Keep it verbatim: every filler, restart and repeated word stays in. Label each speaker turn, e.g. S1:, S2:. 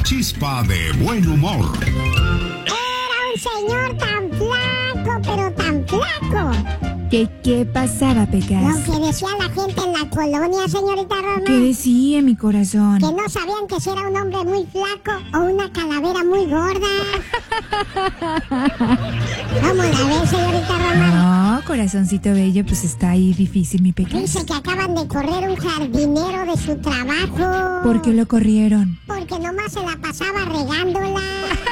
S1: chispa de buen humor.
S2: Era un señor tan flaco, pero tan flaco.
S3: ¿Qué, qué pasaba, Pecas?
S2: Lo que decía la gente en la colonia, señorita Roma.
S3: ¿Qué decía, mi corazón?
S2: Que no sabían que si era un hombre muy flaco o una calavera muy gorda. ¿Cómo la ves, señorita Roma?
S3: No, corazoncito bello, pues está ahí difícil, mi Pecas.
S2: Dice que acaban de correr un jardinero de su trabajo.
S3: ¿Por qué lo corrieron?
S2: Porque nomás se la pasaba regándola.